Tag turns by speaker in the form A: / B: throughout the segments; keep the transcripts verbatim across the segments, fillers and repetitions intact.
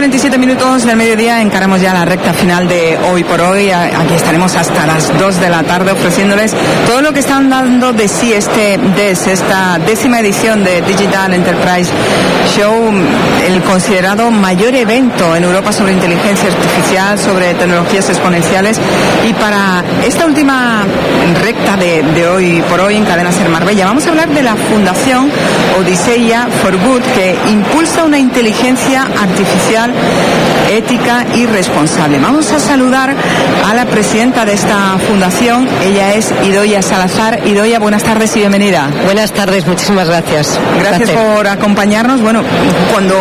A: cuarenta y siete minutos del mediodía, encaramos ya la recta final de Hoy por Hoy. Aquí estaremos hasta las dos de la tarde ofreciéndoles todo lo que están dando de sí este D E S, esta décima edición de Digital Enterprise Show, el considerado mayor evento en Europa sobre inteligencia artificial, sobre tecnologías exponenciales. Y para esta última recta de, de Hoy por Hoy en Cadena Ser Marbella, vamos a hablar de la Fundación Odisseia for Good, que impulsa una inteligencia artificial ética y responsable. Vamos a saludar a la presidenta de esta fundación. Ella es Idoia Salazar. Idoia, buenas tardes y bienvenida.
B: Buenas tardes, muchísimas gracias.
A: Gracias por acompañarnos. Bueno, cuando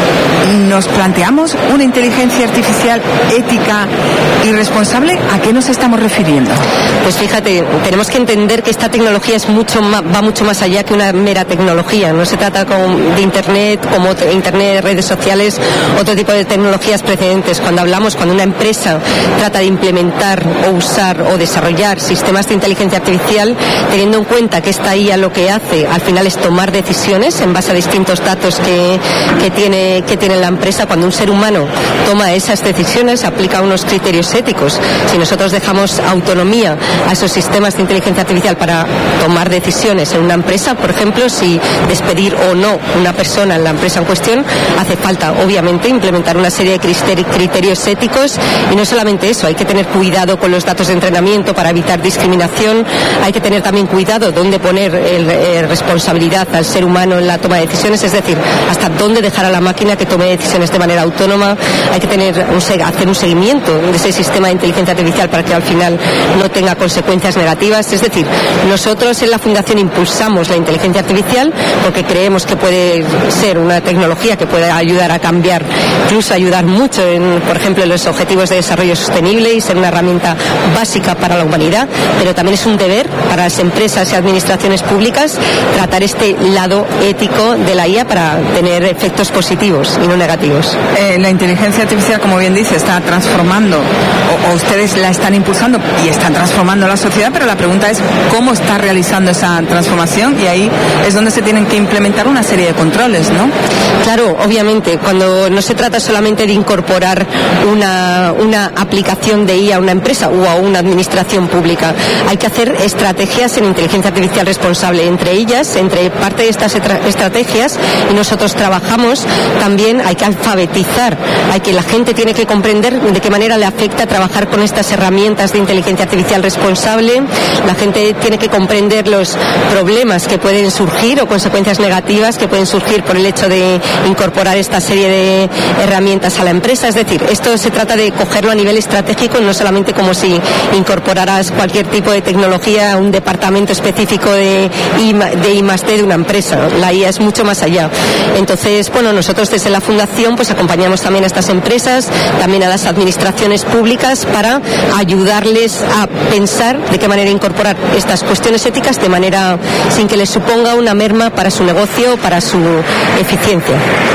A: nos planteamos una inteligencia artificial ética y responsable, ¿a qué nos estamos refiriendo?
B: Pues fíjate, tenemos que entender que esta tecnología es mucho más, va mucho más allá que una mera tecnología. No se trata con, de Internet, como Internet, redes sociales, otro tipo de tecnologías precedentes. Cuando hablamos, cuando una empresa trata de implementar o usar o desarrollar sistemas de inteligencia artificial, teniendo en cuenta que esta I A lo que hace al final es tomar decisiones en base a distintos datos que, que, tiene, que tiene la empresa. Cuando un ser humano toma esas decisiones, aplica unos criterios éticos. Si nosotros dejamos autonomía a esos sistemas de inteligencia artificial para tomar decisiones en una empresa, por ejemplo, si despedir o no una persona en la empresa en cuestión, hace falta obviamente implementar una serie de criterios éticos. Y no solamente eso, hay que tener cuidado con los datos de entrenamiento para evitar discriminación, hay que tener también cuidado dónde poner el, eh, responsabilidad al ser humano en la toma de decisiones, es decir, hasta dónde dejar a la máquina que tome decisiones de manera autónoma. Hay que tener un, hacer un seguimiento de ese sistema de inteligencia artificial para que al final no tenga consecuencias negativas. Es decir, nosotros en la Fundación impulsamos la inteligencia artificial porque creemos que puede ser una tecnología que puede ayudar a cambiar, incluso ayudar mucho en, por ejemplo, en los objetivos de desarrollo sostenible y ser una herramienta básica para la humanidad, pero también es un deber para las empresas y administraciones públicas tratar este lado ético de la I A para tener efectos positivos y no negativos.
A: Eh, la inteligencia artificial, como bien dice, está transformando, o, o ustedes la están impulsando y están transformando la sociedad, pero la pregunta es cómo está realizando esa transformación, y ahí es donde se tienen que implementar una serie de controles, ¿no?
B: Claro, obviamente, cuando no se trata solamente de incorporar una, una aplicación de I A a una empresa o a una administración pública, hay que hacer estrategias en inteligencia artificial responsable. Entre ellas, entre parte de estas estrategias, y nosotros trabajamos también, hay que alfabetizar, hay que la gente tiene que comprender de qué manera le afecta trabajar con estas herramientas de inteligencia artificial responsable. La gente tiene que comprender los problemas que pueden surgir o consecuencias negativas que pueden surgir por el hecho de incorporar esta serie de herramientas a la empresa. Es decir, esto se trata de cogerlo a nivel estratégico, no solamente como si incorporaras cualquier tipo de tecnología a un departamento específico de I más D de una empresa. La I A es mucho más allá. Entonces, bueno, nosotros desde la Fundación pues acompañamos también a estas empresas, también a las administraciones públicas, para ayudarles a pensar de qué manera incorporar estas cuestiones éticas de manera sin que les suponga una merma para su negocio, para su eficiencia.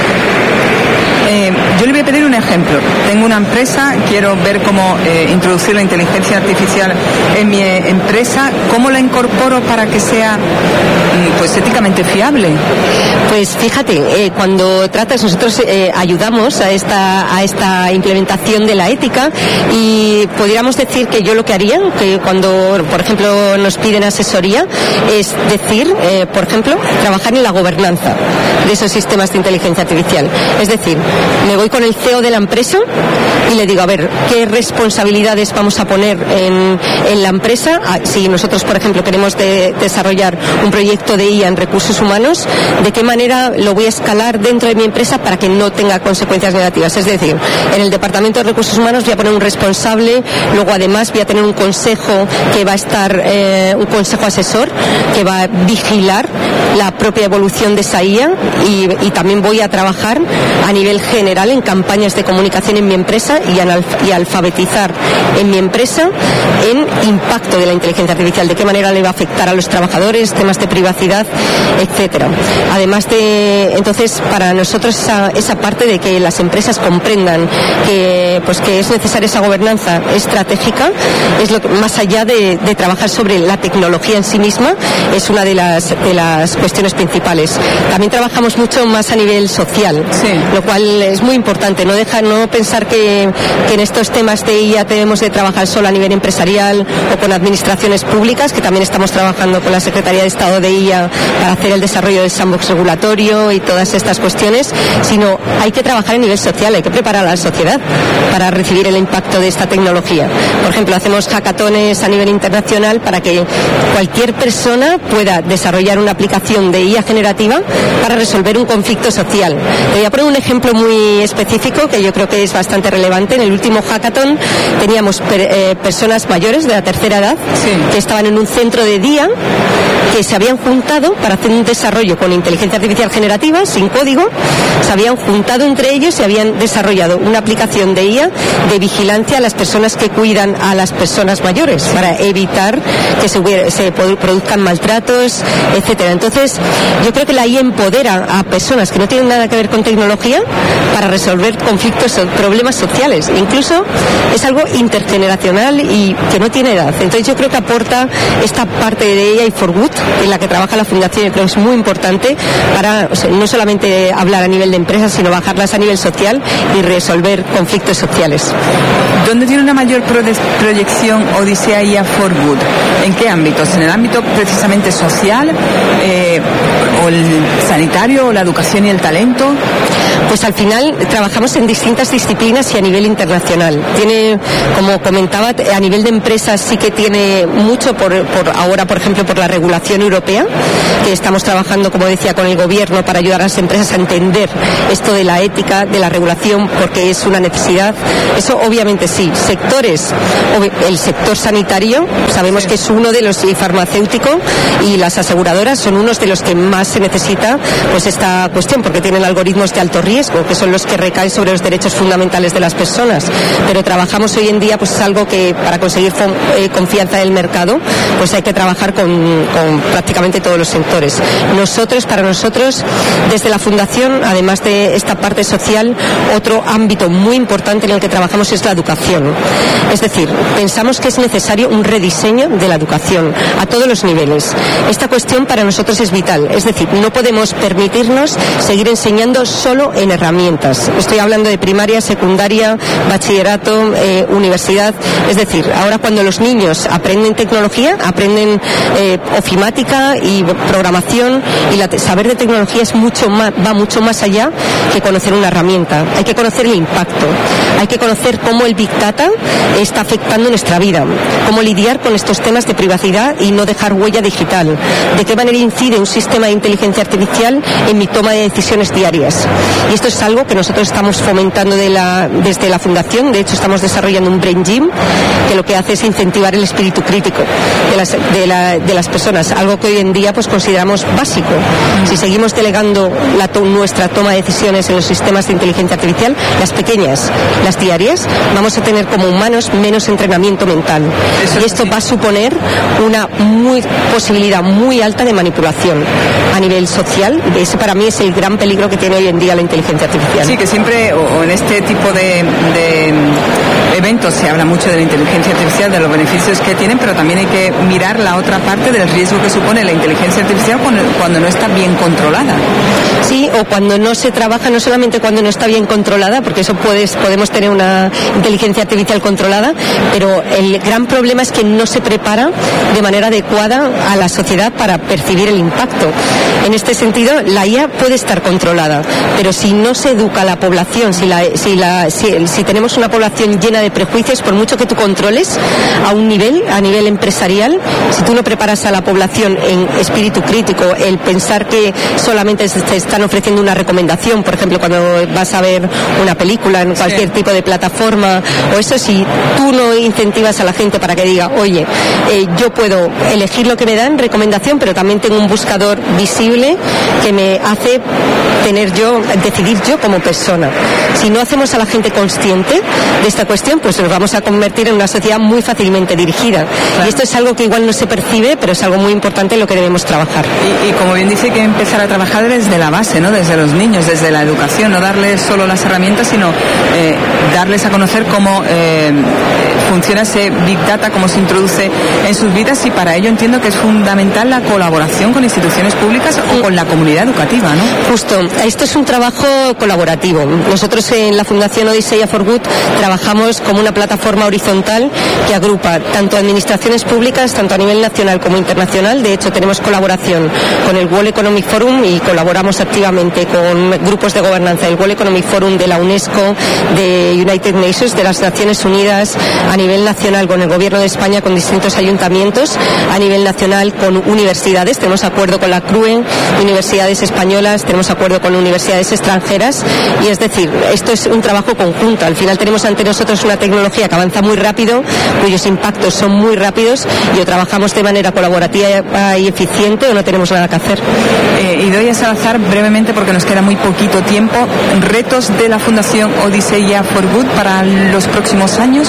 A: Eh, yo le voy a pedir un ejemplo. Tengo una empresa, quiero ver cómo eh, introducir la inteligencia artificial en mi eh, empresa. ¿Cómo la incorporo para que sea pues éticamente fiable?
B: Pues fíjate, eh, cuando tratas, nosotros eh, ayudamos a esta a esta implementación de la ética, y podríamos decir que yo lo que haría, que cuando, por ejemplo, nos piden asesoría, es decir, eh, por ejemplo, trabajar en la gobernanza de esos sistemas de inteligencia artificial. Es decir, me voy con el C E O de la empresa y le digo, a ver, ¿qué responsabilidades vamos a poner en, en la empresa? Si nosotros, por ejemplo, queremos de, desarrollar un proyecto de I A en recursos humanos, ¿de qué manera lo voy a escalar dentro de mi empresa para que no tenga consecuencias negativas? Es decir, en el departamento de recursos humanos voy a poner un responsable, luego además voy a tener un consejo que va a estar, eh, un consejo asesor que va a vigilar la propia evolución de esa I A, y, y también voy a trabajar a nivel general en campañas de comunicación en mi empresa y, analf- y alfabetizar en mi empresa en impacto de la inteligencia artificial, de qué manera le va a afectar a los trabajadores, temas de privacidad, etcétera. Además de, entonces, para nosotros esa, esa parte de que las empresas comprendan que, pues, que es necesaria esa gobernanza estratégica, es lo que, más allá de, de trabajar sobre la tecnología en sí misma, es una de las, de las cuestiones principales. También trabajamos mucho más a nivel social,
A: sí.
B: Lo cual es muy importante. No deja, no pensar que, que en estos temas de I A tenemos de trabajar solo a nivel empresarial o con administraciones públicas, que también estamos trabajando con la Secretaría de Estado de I A para hacer el desarrollo del sandbox regulatorio y todas estas cuestiones, sino hay que trabajar a nivel social, hay que preparar a la sociedad para recibir el impacto de esta tecnología. Por ejemplo, hacemos hackatones a nivel internacional para que cualquier persona pueda desarrollar una aplicación de I A generativa para resolver un conflicto social. Te voy a poner un ejemplo muy específico que yo creo que es bastante relevante. En el último hackathon teníamos per, eh, personas mayores de la tercera edad, sí, que estaban en un centro de día, que se habían juntado para hacer un desarrollo con inteligencia artificial generativa, sin código. Se habían juntado entre ellos y habían desarrollado una aplicación de I A de vigilancia a las personas que cuidan a las personas mayores, para evitar que se, hubiera, se produzcan maltratos, etcétera. Entonces, yo creo que la I A empodera a personas que no tienen nada que ver con tecnología para resolver conflictos o problemas sociales. Incluso es algo intergeneracional y que no tiene edad. Entonces, yo creo que aporta esta parte de A I for Good en la que trabaja la Fundación. Yo creo que es muy importante para, o sea, no solamente hablar a nivel de empresas, sino bajarlas a nivel social y resolver conflictos sociales.
A: ¿Dónde tiene una mayor proyección Odisea I A for Good? ¿En qué ámbitos? ¿En el ámbito precisamente social, eh, o el sanitario, o la educación y el talento?
B: Pues al final trabajamos en distintas disciplinas y a nivel internacional. Tiene, como comentaba, a nivel de empresas sí que tiene mucho por, por ahora, por ejemplo, por la regulación europea, que estamos trabajando, como decía, con el gobierno para ayudar a las empresas a entender esto de la ética, de la regulación, porque es una necesidad. Eso obviamente sí. Sectores, el sector sanitario, sabemos que es uno de los, y farmacéutico, y las aseguradoras son unos de los que más se necesita pues esta cuestión, porque tienen algoritmos de alto riesgo, que son los que recaen sobre los derechos fundamentales de las personas. Pero trabajamos hoy en día, pues es algo que para conseguir eh, confianza del mercado, pues hay que trabajar con, con prácticamente todos los sectores. Nosotros, para nosotros, desde la Fundación, además de esta parte social, otro ámbito muy importante en el que trabajamos es la educación. Es decir, pensamos que es necesario un rediseño de la educación a todos los niveles. Esta cuestión para nosotros es vital. Es decir, no podemos permitirnos seguir enseñando solo en herramientas. Estoy hablando de primaria, secundaria, bachillerato, eh, universidad. Es decir, ahora cuando los niños aprenden tecnología, aprenden eh, ofimática y programación, y la, saber de tecnología es mucho más, va mucho más allá que conocer una herramienta. Hay que conocer el impacto. Hay que conocer cómo el Big Data está afectando nuestra vida, cómo lidiar con estos temas de privacidad y no dejar huella digital, de qué manera incide un sistema de inteligencia artificial en mi toma de decisiones diarias. Y esto es algo que nosotros estamos fomentando de la, desde la Fundación. De hecho, estamos desarrollando un Brain Gym que lo que hace es incentivar el espíritu crítico de las, de la, de las personas, algo que hoy en día pues consideramos básico. Si seguimos delegando la to, nuestra toma de decisiones en los sistemas de inteligencia artificial, las pequeñas, las diarias, vamos a tener como humanos menos entrenamiento mental. Eso y esto sí va a suponer una muy posibilidad muy alta de manipulación a nivel social. Ese para mí es el gran peligro que tiene hoy en día la inteligencia artificial.
A: Sí, que siempre, o en este tipo de, de eventos se habla mucho de la inteligencia artificial, de los beneficios que tienen, pero también hay que mirar la otra parte del riesgo que supone la inteligencia artificial cuando, cuando no está bien controlada.
B: Sí, o cuando no se trabaja, no solamente cuando no está bien controlada, porque eso puedes, podemos tener una inteligencia artificial controlada, pero el gran problema es que no se prepara de manera adecuada a la sociedad para percibir el impacto. En este sentido, la I A puede estar controlada, pero si no se educa a la población, si, la, si, la, si, si tenemos una población llena de prejuicios, por mucho que tú controles a un nivel, a nivel empresarial, si tú no preparas a la población en espíritu crítico, el pensar que solamente te están ofreciendo una recomendación, por ejemplo, cuando vas a ver una película en cualquier sí. tipo de plataforma, o eso, si tú no incentivas a la gente para que diga, oye, eh, yo puedo elegir lo que me dan, recomendación, pero también tengo un buscador visible que me hace tener yo, decidir yo como persona. Si no hacemos a la gente consciente de esta cuestión, pues nos vamos a convertir en una sociedad muy fácilmente dirigida. Claro. Y esto es algo que igual no se percibe, pero es algo muy importante en lo que debemos trabajar.
A: Y, y como bien dice, hay que empezar a trabajar desde la base, ¿no? Desde los niños, desde la educación, no darles solo las herramientas, sino eh, darles a conocer cómo eh, funciona ese Big Data, cómo se introduce en sus vidas, y para ello entiendo que es fundamental la colaboración con instituciones públicas o con la comunidad educativa, ¿no?
B: Justo. Esto es un trabajo trabajo colaborativo. Nosotros en la Fundación Odisseia for Good trabajamos como una plataforma horizontal que agrupa tanto administraciones públicas, tanto a nivel nacional como internacional. De hecho, tenemos colaboración con el World Economic Forum y colaboramos activamente con grupos de gobernanza del World Economic Forum, de la UNESCO, de United Nations, de las Naciones Unidas, a nivel nacional con el Gobierno de España, con distintos ayuntamientos, a nivel nacional con universidades. Tenemos acuerdo con la C R U E, universidades españolas, tenemos acuerdo con universidades extranjeras, y es decir, esto es un trabajo conjunto. Al final tenemos ante nosotros una tecnología que avanza muy rápido, cuyos impactos son muy rápidos, y o trabajamos de manera colaborativa y eficiente o no tenemos nada que hacer.
A: Eh, Idoia Salazar, brevemente porque nos queda muy poquito tiempo, retos de la Fundación Odisseia for Good para los próximos años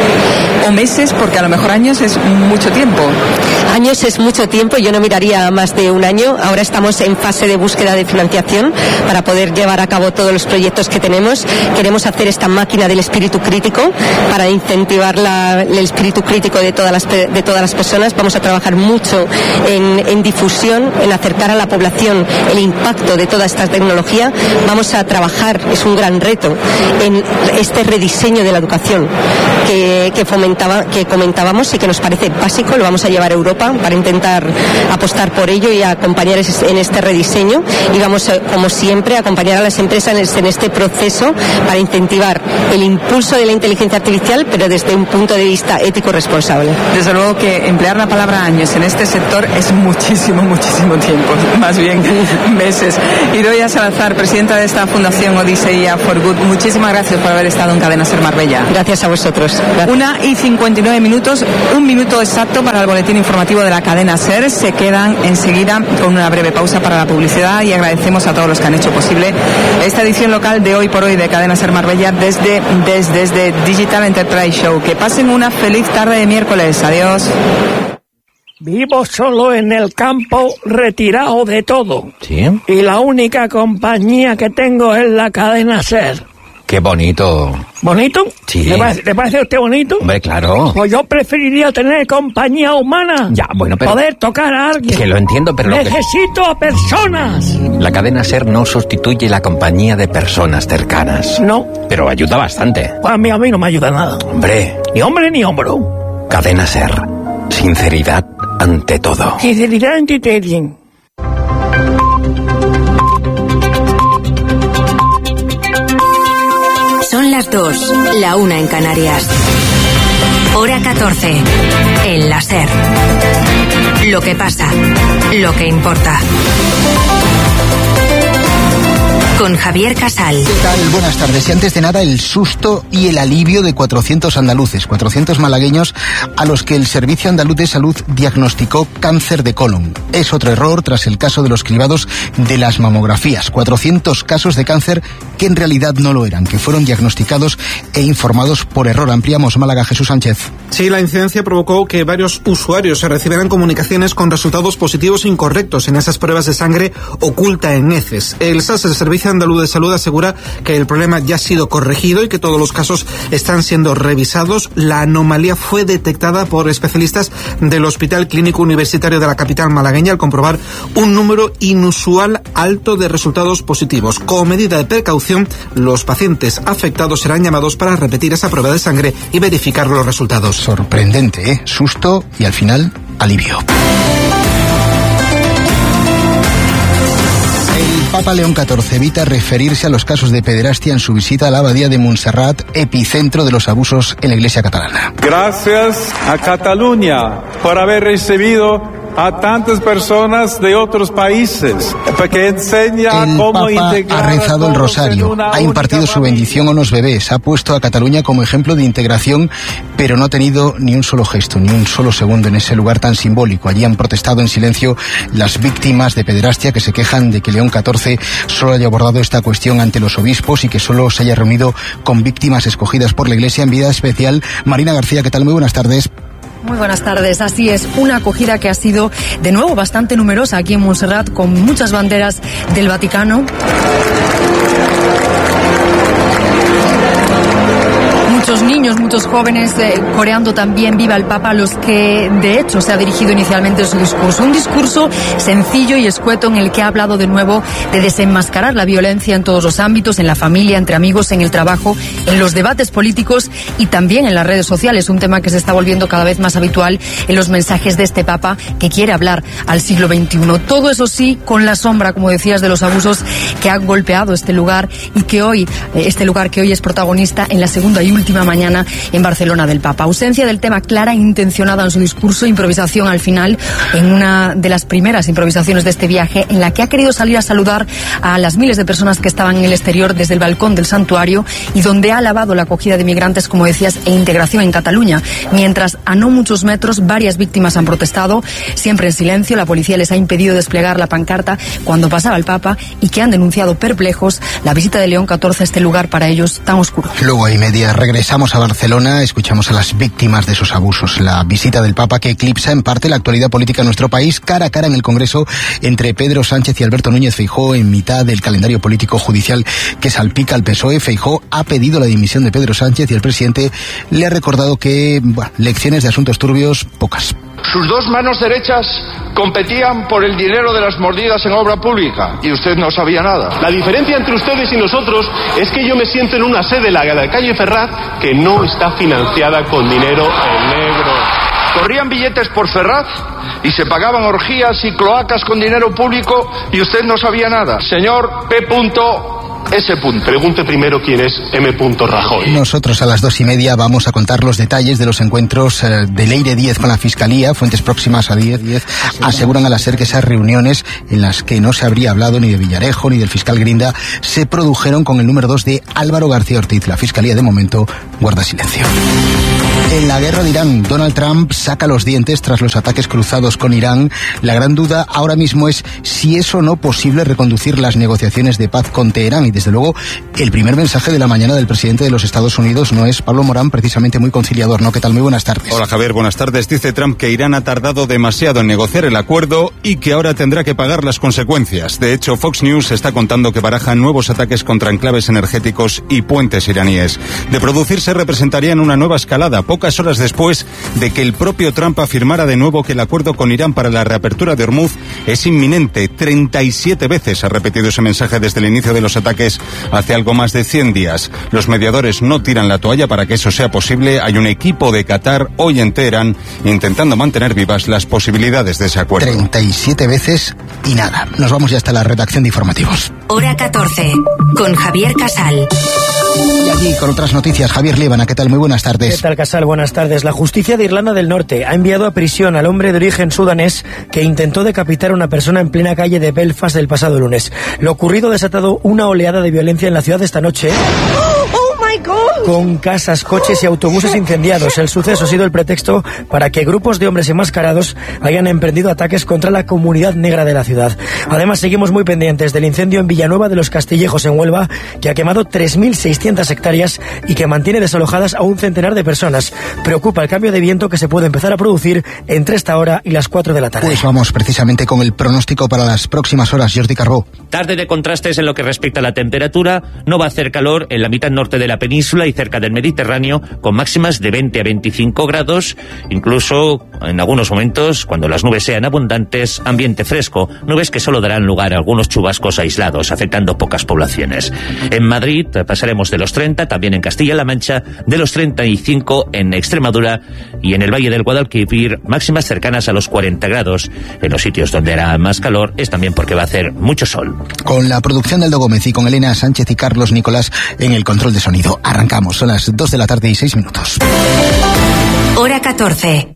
A: o meses, porque a lo mejor años es mucho tiempo.
B: Años es mucho tiempo, yo no miraría más de un año. Ahora estamos en fase de búsqueda de financiación para poder llevar a cabo todos los proyectos que tenemos. Queremos hacer esta máquina del espíritu crítico para incentivar la, el espíritu crítico de todas las, de todas las personas. Vamos a trabajar mucho en, en difusión, en acercar a la población el impacto de toda esta tecnología. Vamos a trabajar, es un gran reto, en este rediseño de la educación que, que fomentaba, que comentábamos y que nos parece básico. Lo vamos a llevar a Europa para intentar apostar por ello y acompañar en este rediseño, y vamos a, como siempre, a acompañar a las empresas en este proceso para incentivar el impulso de la inteligencia artificial, pero desde un punto de vista ético responsable.
A: Desde luego que emplear la palabra años en este sector es muchísimo, muchísimo tiempo, más bien meses. Idoia Salazar, presidenta de esta Fundación Odisseia for Good, muchísimas gracias por haber estado en Cadena Ser Marbella.
B: Gracias a vosotros. Gracias.
A: Una y cincuenta y nueve minutos, un minuto exacto para el boletín informativo de la Cadena Ser. Se quedan enseguida con una breve pausa para la publicidad, y agradecemos a todos los que han hecho posible esta edición local de Hoy por Hoy de Cadena Ser Marbella desde, desde, desde Digital Enterprise Show. Que pasen una feliz tarde de miércoles. Adiós.
C: Vivo solo en el campo, retirado de todo.
D: ¿Sí?
C: Y la única compañía que tengo es la Cadena Ser.
D: Qué bonito.
C: ¿Bonito?
D: Sí.
C: ¿Le parece, ¿le parece a usted bonito?
D: Hombre, claro.
C: Pues yo preferiría tener compañía humana.
D: Ya, bueno, pero...
C: Poder tocar a alguien.
D: Que lo entiendo, pero...
C: Necesito
D: lo que...
C: a personas.
D: La Cadena Ser no sustituye la compañía de personas cercanas.
C: No.
D: Pero ayuda bastante.
C: Pues a mí, a mí no me ayuda nada.
D: Hombre.
C: Ni hombre ni hombro.
D: Cadena Ser. Sinceridad ante todo.
C: Sinceridad ante todo.
E: Son las dos, la una en Canarias. Hora catorce, en la Ser. Lo que pasa, lo que importa. Con Javier Casal.
F: ¿Qué tal? Buenas tardes. Y antes de nada, el susto y el alivio de cuatrocientos andaluces, cuatrocientos malagueños a los que el Servicio Andaluz de Salud diagnosticó cáncer de colon. Es otro error tras el caso de los cribados de las mamografías. cuatrocientos casos de cáncer que en realidad no lo eran, que fueron diagnosticados e informados por error. Ampliamos. Málaga, Jesús Sánchez.
G: Sí, la incidencia provocó que varios usuarios se recibieran comunicaciones con resultados positivos incorrectos en esas pruebas de sangre oculta en heces. El S A S, el Servicio Andaluz de Salud, asegura que el problema ya ha sido corregido y que todos los casos están siendo revisados. La anomalía fue detectada por especialistas del Hospital Clínico Universitario de la capital malagueña al comprobar un número inusual alto de resultados positivos. Como medida de precaución, los pacientes afectados serán llamados para repetir esa prueba de sangre y verificar los resultados.
F: Sorprendente, ¿eh? Susto y al final, alivio. El Papa León catorce evita referirse a los casos de pederastia en su visita a la abadía de Montserrat, epicentro de los abusos en la Iglesia catalana.
H: Gracias a Cataluña por haber recibido a tantas personas de otros países, porque enseña
F: el
H: cómo
F: Papa
H: integrar
F: ha rezado el rosario, ha impartido su bendición a unos bebés, ha puesto a Cataluña como ejemplo de integración, pero no ha tenido ni un solo gesto, ni un solo segundo en ese lugar tan simbólico. Allí han protestado en silencio las víctimas de pederastia, que se quejan de que León catorce solo haya abordado esta cuestión ante los obispos y que solo se haya reunido con víctimas escogidas por la Iglesia. En vida especial, Marina García, ¿qué tal? Muy buenas tardes.
I: Muy buenas tardes, así es, una acogida que ha sido de nuevo bastante numerosa aquí en Montserrat, con muchas banderas del Vaticano. muchos niños, muchos jóvenes eh, coreando también Viva el Papa, a los que de hecho se ha dirigido inicialmente su discurso. Un discurso sencillo y escueto en el que ha hablado de nuevo de desenmascarar la violencia en todos los ámbitos, en la familia, entre amigos, en el trabajo, en los debates políticos y también en las redes sociales, un tema que se está volviendo cada vez más habitual en los mensajes de este Papa que quiere hablar al siglo veintiuno. Todo eso sí, con la sombra, como decías, de los abusos que han golpeado este lugar y que hoy, este lugar que hoy es protagonista en la segunda y última mañana en Barcelona del Papa. Ausencia del tema clara e intencionada en su discurso, improvisación al final, en una de las primeras improvisaciones de este viaje, en la que ha querido salir a saludar a las miles de personas que estaban en el exterior desde el balcón del santuario y donde ha alabado la acogida de migrantes, como decías, e integración en Cataluña. Mientras a no muchos metros varias víctimas han protestado, siempre en silencio. La policía les ha impedido desplegar la pancarta cuando pasaba el Papa y que han denunciado perplejos la visita de León catorce a este lugar para ellos tan oscuro.
F: Luego y media regresamos a Barcelona, escuchamos a las víctimas de esos abusos. La visita del Papa que eclipsa en parte la actualidad política en nuestro país, cara a cara en el Congreso entre Pedro Sánchez y Alberto Núñez Feijóo en mitad del calendario político judicial que salpica al P S O E. Feijóo ha pedido la dimisión de Pedro Sánchez y el presidente le ha recordado que, bueno, lecciones de asuntos turbios, pocas.
J: Sus dos manos derechas competían por el dinero de las mordidas en obra pública y usted no sabía nada.
K: La diferencia entre ustedes y nosotros es que yo me siento en una sede, la de la calle Ferraz, que no está financiada con dinero en negro.
J: Corrían billetes por Ferraz y se pagaban orgías y cloacas con dinero público y usted no sabía nada. Señor P. S.
K: Pregunte primero quién es M. Rajoy.
F: Nosotros a las dos y media vamos a contar los detalles de los encuentros eh, de Leire Díez con la Fiscalía. Fuentes próximas a Díez Díez aseguran a la SER que esas reuniones en las que no se habría hablado ni de Villarejo ni del fiscal Grinda se produjeron con el número dos de Álvaro García Ortiz. La Fiscalía de momento guarda silencio. En la guerra de Irán, Donald Trump saca los dientes tras los ataques cruzados con Irán. La gran duda ahora mismo es si es o no posible reconducir las negociaciones de paz con Teherán. Y desde luego, el primer mensaje de la mañana del presidente de los Estados Unidos no es, Pablo Morán, precisamente muy conciliador, ¿no? ¿Qué tal? Muy buenas tardes.
L: Hola, Javier, buenas tardes. Dice Trump que Irán ha tardado demasiado en negociar el acuerdo y que ahora tendrá que pagar las consecuencias. De hecho, Fox News está contando que barajan nuevos ataques contra enclaves energéticos y puentes iraníes. De producirse, representarían una nueva escalada, pocas horas después de que el propio Trump afirmara de nuevo que el acuerdo con Irán para la reapertura de Hormuz es inminente. treinta y siete veces ha repetido ese mensaje desde el inicio de los ataques hace algo más de cien días. Los mediadores no tiran la toalla para que eso sea posible. Hay un equipo de Qatar hoy en Teherán intentando mantener vivas las posibilidades de ese acuerdo.
F: treinta y siete veces y nada. Nos vamos ya hasta la redacción de informativos.
E: Hora catorce, con Javier Casal.
F: Y allí con otras noticias, Javier Líbana, ¿qué tal? Muy buenas tardes.
M: ¿Qué tal, Casal? Buenas tardes. La justicia de Irlanda del Norte ha enviado a prisión al hombre de origen sudanés que intentó decapitar a una persona en plena calle de Belfast el pasado lunes. Lo ocurrido ha desatado una oleada de violencia en la ciudad esta noche, con casas, coches y autobuses incendiados. El suceso ha sido el pretexto para que grupos de hombres enmascarados hayan emprendido ataques contra la comunidad negra de la ciudad. Además, seguimos muy pendientes del incendio en Villanueva de los Castillejos, en Huelva, que ha quemado tres mil seiscientas hectáreas y que mantiene desalojadas a un centenar de personas. Preocupa el cambio de viento que se puede empezar a producir entre esta hora y las cuatro de la tarde.
F: Pues vamos precisamente con el pronóstico para las próximas horas, Jordi Carbó.
N: Tarde de contrastes en lo que respecta a la temperatura. No va a hacer calor en la mitad norte de la península y cerca del Mediterráneo, con máximas de veinte a veinticinco grados, incluso en algunos momentos, cuando las nubes sean abundantes, ambiente fresco, nubes que solo darán lugar a algunos chubascos aislados, afectando pocas poblaciones. En Madrid pasaremos de los treinta, también en Castilla-La Mancha, de los treinta y cinco en Extremadura y en el Valle del Guadalquivir, máximas cercanas a los cuarenta grados. En los sitios donde hará más calor es también porque va a hacer mucho sol.
F: Con la producción de Aldo Gómez y con Elena Sánchez y Carlos Nicolás en el control de sonido. Arrancamos, son las dos de la tarde y seis minutos.
E: Hora catorce.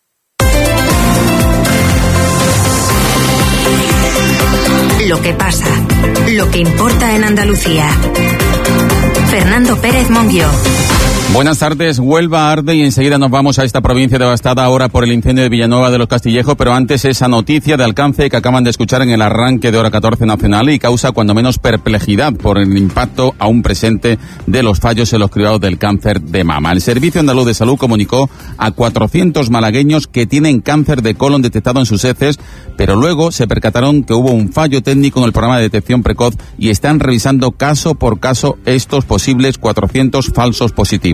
E: Lo que pasa, lo que importa en Andalucía. Fernando Pérez Monguió.
O: Buenas tardes. Huelva arde y enseguida nos vamos a esta provincia devastada ahora por el incendio de Villanueva de los Castillejos, pero antes esa noticia de alcance que acaban de escuchar en el arranque de Hora catorce Nacional y causa cuando menos perplejidad por el impacto aún presente de los fallos en los cribados del cáncer de mama. El Servicio Andaluz de Salud comunicó a cuatrocientos malagueños que tienen cáncer de colon detectado en sus heces, pero luego se percataron que hubo un fallo técnico en el programa de detección precoz y están revisando caso por caso estos posibles cuatrocientos falsos positivos.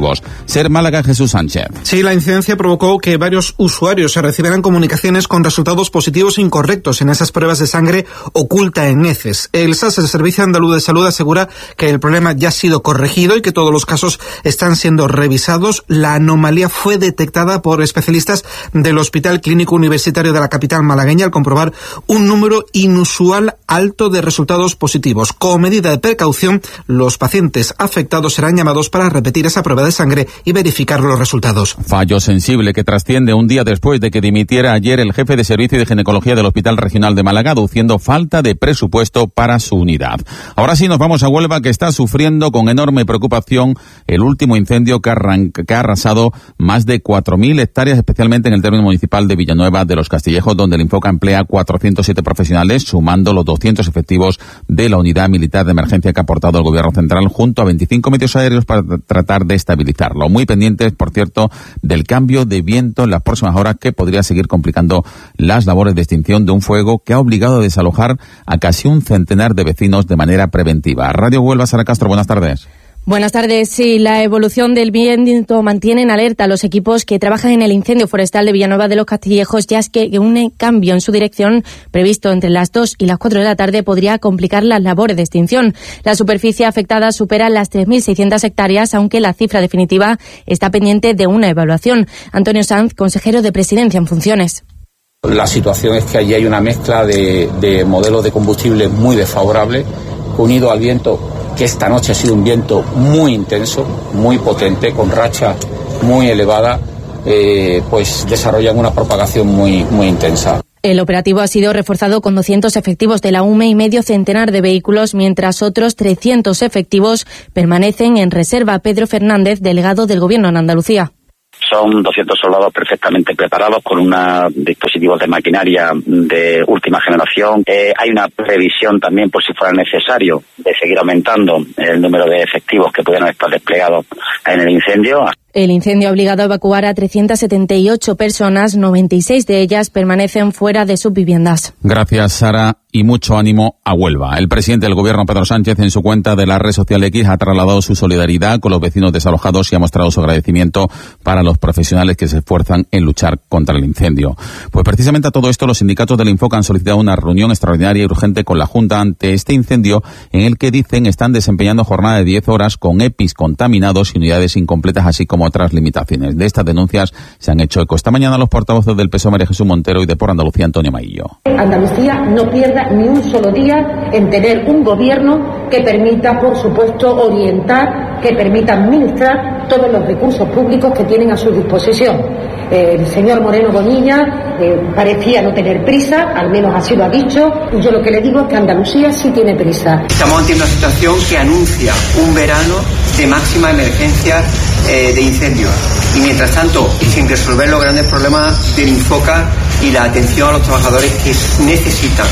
O: efectivos. Ser Málaga, Jesús Sánchez.
G: Sí, la incidencia provocó que varios usuarios se recibieran comunicaciones con resultados positivos incorrectos en esas pruebas de sangre oculta en heces. El S A S, el Servicio Andaluz de Salud, asegura que el problema ya ha sido corregido y que todos los casos están siendo revisados. La anomalía fue detectada por especialistas del Hospital Clínico Universitario de la capital malagueña al comprobar un número inusual alto de resultados positivos. Como medida de precaución, los pacientes afectados serán llamados para repetir esa prueba de sangre y verificar los resultados.
O: Fallo sensible que trasciende un día después de que dimitiera ayer el jefe de servicio de ginecología del Hospital Regional de Málaga, aduciendo falta de presupuesto para su unidad. Ahora sí nos vamos a Huelva, que está sufriendo con enorme preocupación el último incendio que, arranca, que ha arrasado más de cuatro mil hectáreas, especialmente en el término municipal de Villanueva de los Castillejos, donde el Infoca emplea cuatrocientos siete profesionales, sumando los doscientos efectivos de la unidad militar de emergencia que ha aportado el Gobierno Central, junto a veinticinco medios aéreos para tratar de estabilizarlo. Muy pendientes, por cierto, del cambio de viento en las próximas horas, que podría seguir complicando las labores de extinción de un fuego que ha obligado a desalojar a casi un centenar de vecinos de manera preventiva. Radio Huelva, Sara Castro, buenas tardes.
P: Buenas tardes. Sí, la evolución del viento mantiene en alerta a los equipos que trabajan en el incendio forestal de Villanueva de los Castillejos, ya es que un cambio en su dirección previsto entre las dos y las cuatro de la tarde podría complicar las labores de extinción. La superficie afectada supera las tres mil seiscientas hectáreas, aunque la cifra definitiva está pendiente de una evaluación. Antonio Sanz, consejero de Presidencia en funciones.
Q: La situación es que allí hay una mezcla de, de modelos de combustible muy desfavorables, unido al viento, que esta noche ha sido un viento muy intenso, muy potente, con racha muy elevada, eh, pues desarrollan una propagación muy, muy intensa.
P: El operativo ha sido reforzado con doscientos efectivos de la U M E y medio centenar de vehículos, mientras otros trescientos efectivos permanecen en reserva. Pedro Fernández, delegado del Gobierno en Andalucía.
R: Son doscientos soldados perfectamente preparados con unos dispositivos de maquinaria de última generación. Eh, hay una previsión también, por si fuera necesario, de seguir aumentando el número de efectivos que pudieran estar desplegados en el incendio.
P: El incendio ha obligado a evacuar a trescientas setenta y ocho personas, noventa y seis de ellas permanecen fuera de sus viviendas.
O: Gracias, Sara, y mucho ánimo a Huelva. El presidente del Gobierno, Pedro Sánchez, en su cuenta de la red social X, ha trasladado su solidaridad con los vecinos desalojados y ha mostrado su agradecimiento para los profesionales que se esfuerzan en luchar contra el incendio. Pues precisamente a todo esto, los sindicatos del Infoca han solicitado una reunión extraordinaria y urgente con la Junta ante este incendio, en el que dicen están desempeñando jornada de diez horas con E P Is contaminados y unidades incompletas, así como otras limitaciones. De estas denuncias se han hecho eco esta mañana los portavoces del P S O E, María Jesús Montero, y de Por Andalucía, Antonio Maillo.
S: Andalucía no pierda ni un solo día en tener un gobierno que permita, por supuesto, orientar, que permita administrar todos los recursos públicos que tienen a su disposición. Eh, el señor Moreno Bonilla eh, parecía no tener prisa, al menos así lo ha dicho, y yo lo que le digo es que Andalucía sí tiene prisa.
T: Estamos ante una situación que anuncia un verano de máxima emergencia eh, de incendios, y mientras tanto, sin resolver los grandes problemas del Infoca y la atención a los trabajadores que necesitan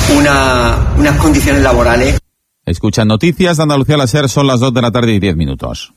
T: una, unas condiciones laborales.
O: Escuchan Noticias de Andalucía a la SER, son las dos de la tarde y diez minutos.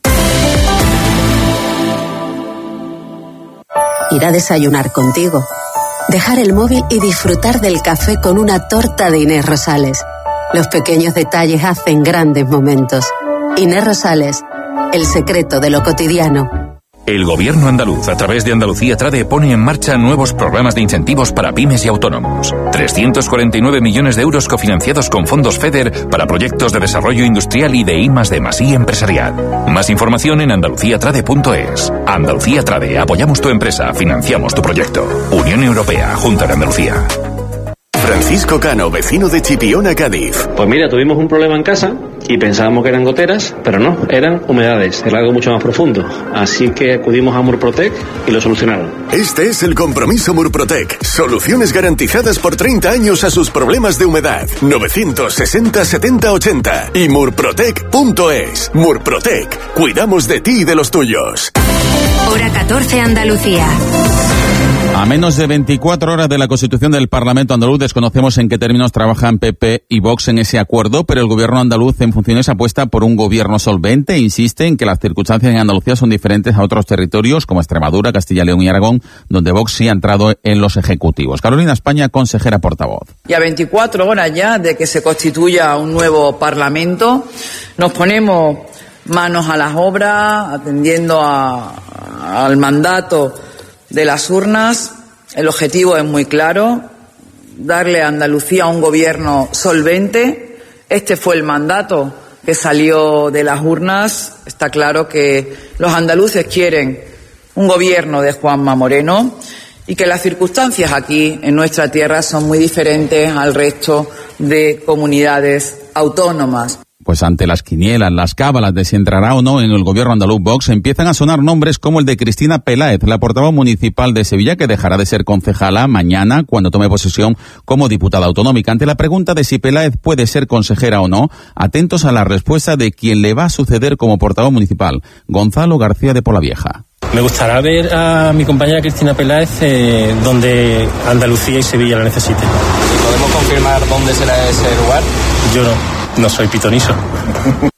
U: Ir a desayunar contigo, dejar el móvil y disfrutar del café con una torta de Inés Rosales. Los pequeños detalles hacen grandes momentos. Inés Rosales, el secreto de lo cotidiano.
V: El Gobierno andaluz, a través de Andalucía Trade, pone en marcha nuevos programas de incentivos para pymes y autónomos. trescientos cuarenta y nueve millones de euros cofinanciados con fondos FEDER para proyectos de desarrollo industrial y de I más D más I empresarial. Más información en andalucía trade punto es. Andalucía Trade, apoyamos tu empresa, financiamos tu proyecto. Unión Europea, Junta de Andalucía.
W: Francisco Cano, vecino de Chipiona, Cádiz.
X: Pues mira, tuvimos un problema en casa y pensábamos que eran goteras, pero no, eran humedades, era algo mucho más profundo. Así que acudimos a Murprotec y lo solucionaron.
W: Este es el compromiso Murprotec. Soluciones garantizadas por treinta años a sus problemas de humedad. novecientos sesenta setenta ochenta y murprotec punto es. Murprotec, cuidamos de ti y de los tuyos.
E: Hora catorce, Andalucía.
O: A menos de veinticuatro horas de la constitución del Parlamento andaluz, desconocemos en qué términos trabajan P P y Vox en ese acuerdo, pero el gobierno andaluz en funciones apuesta por un gobierno solvente e insiste en que las circunstancias en Andalucía son diferentes a otros territorios como Extremadura, Castilla, León y Aragón, donde Vox sí ha entrado en los ejecutivos. Carolina España, consejera portavoz.
Y: Y a veinticuatro horas ya de que se constituya un nuevo Parlamento, nos ponemos
A: manos a las obras, atendiendo a, al mandato de las urnas. El objetivo es muy claro, darle a Andalucía un gobierno solvente. Este fue el mandato que salió de las urnas. Está claro que los andaluces quieren un gobierno de Juanma Moreno y que las circunstancias aquí en nuestra tierra son muy diferentes al resto de comunidades autónomas.
O: Pues ante las quinielas, las cábalas de si entrará o no en el gobierno andaluz Vox, empiezan a sonar nombres como el de Cristina Peláez, la portavoz municipal de Sevilla, que dejará de ser concejala mañana cuando tome posesión como diputada autonómica. Ante la pregunta de si Peláez puede ser consejera o no, atentos a la respuesta de quien le va a suceder como portavoz municipal, Gonzalo García de Polavieja.
B: Me gustará ver a mi compañera Cristina Peláez eh, donde Andalucía y Sevilla la necesiten.
C: ¿Podemos confirmar dónde será ese lugar?
B: Yo no. No soy pitoniso.